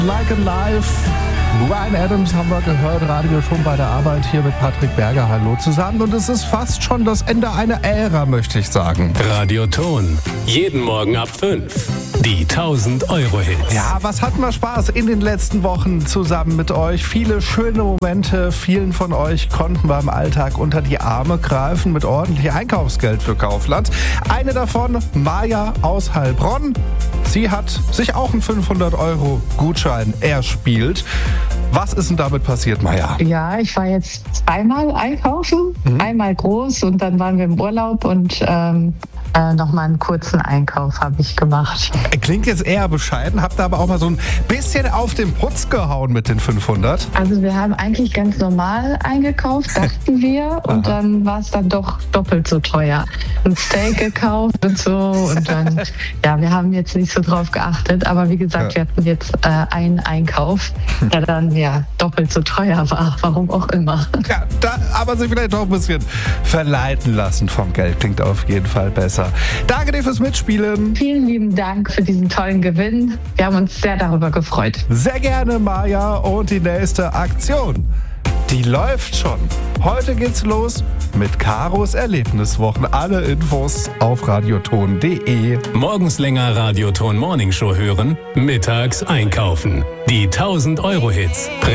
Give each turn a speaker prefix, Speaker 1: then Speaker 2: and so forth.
Speaker 1: Like a Life. Bryan Adams haben wir gehört, Radio schon bei der Arbeit hier mit Patrick Berger. Hallo zusammen. Und es ist fast schon das Ende einer Ära, möchte ich sagen.
Speaker 2: Radioton. Jeden Morgen ab 5. Die 1000-Euro-Hits.
Speaker 1: Ja, was hatten wir Spaß in den letzten Wochen zusammen mit euch. Viele schöne Momente. Vielen von euch konnten wir im Alltag unter die Arme greifen mit ordentlich Einkaufsgeld für Kaufland. Eine davon, Maja aus Heilbronn. Sie hat sich auch einen 500-Euro-Gutschein erspielt. Was ist denn damit passiert, Maja?
Speaker 3: Ja, ich war jetzt zweimal einkaufen, einmal groß und dann waren wir im Urlaub und nochmal einen kurzen Einkauf habe ich gemacht.
Speaker 1: Klingt jetzt eher bescheiden, habt ihr aber auch mal so ein bisschen auf den Putz gehauen mit den 500?
Speaker 3: Also wir haben eigentlich ganz normal eingekauft, dachten wir, und dann war es dann doch doppelt so teuer. Ein Steak gekauft und so und dann, ja, wir haben jetzt nicht so drauf geachtet, aber wie gesagt, wir hatten jetzt einen Einkauf, der dann ja doppelt so teuer war, warum auch immer.
Speaker 1: Ja, da aber sich vielleicht doch ein bisschen verleiten lassen vom Geld, klingt auf jeden Fall besser. Danke dir fürs Mitspielen.
Speaker 3: Vielen lieben Dank für diesen tollen Gewinn. Wir haben uns sehr darüber gefreut.
Speaker 1: Sehr gerne, Maja. Und die nächste Aktion, die läuft schon. Heute geht's los mit Karos Erlebniswochen. Alle Infos auf radioton.de.
Speaker 2: Morgens länger Radioton Morning Show hören, mittags einkaufen. Die 1000-Euro-Hits.